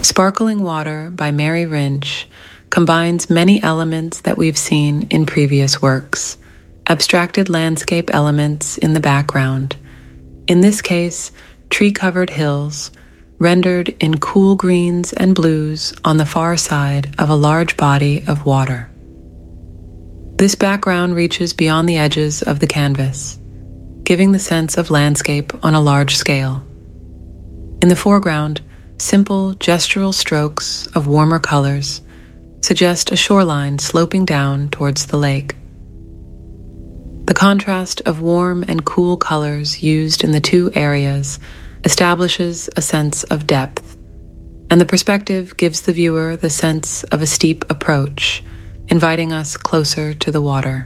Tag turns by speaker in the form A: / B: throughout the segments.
A: Sparkling Water by Mary Rynch combines many elements that we've seen in previous works, abstracted landscape elements in the background, in this case, tree-covered hills, rendered in cool greens and blues on the far side of a large body of water. This background reaches beyond the edges of the canvas, giving the sense of landscape on a large scale. In the foreground, simple gestural strokes of warmer colors suggest a shoreline sloping down towards the lake. The contrast of warm and cool colors used in the two areas establishes a sense of depth, and the perspective gives the viewer the sense of a steep approach, inviting us closer to the water.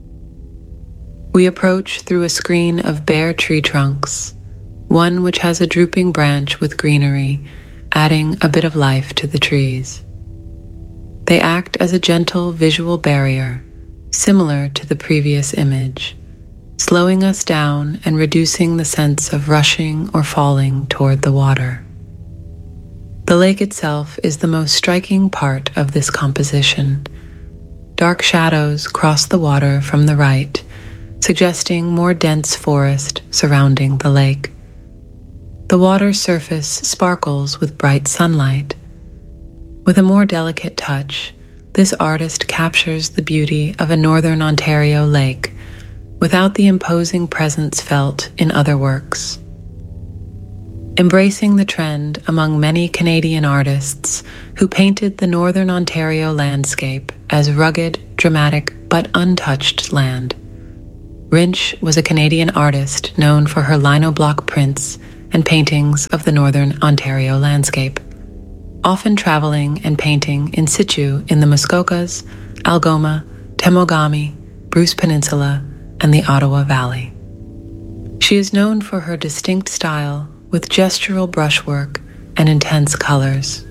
A: We approach through a screen of bare tree trunks, one which has a drooping branch with greenery, adding a bit of life to the trees. They act as a gentle visual barrier, similar to the previous image, slowing us down and reducing the sense of rushing or falling toward the water. The lake itself is the most striking part of this composition. Dark shadows cross the water from the right, suggesting more dense forest surrounding the lake. The water's surface sparkles with bright sunlight. With a more delicate touch, this artist captures the beauty of a Northern Ontario lake without the imposing presence felt in other works. Embracing the trend among many Canadian artists who painted the Northern Ontario landscape as rugged, dramatic, but untouched land, Rynch was a Canadian artist known for her lino-block prints and paintings of the Northern Ontario landscape, often traveling and painting in situ in the Muskokas, Algoma, Temagami, Bruce Peninsula, and the Ottawa Valley. She is known for her distinct style with gestural brushwork and intense colors.